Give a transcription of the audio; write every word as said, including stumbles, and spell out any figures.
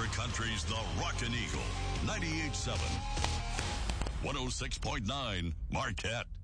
Country's The Rockin' Eagle, ninety-eight point seven, one oh six point nine, Marquette.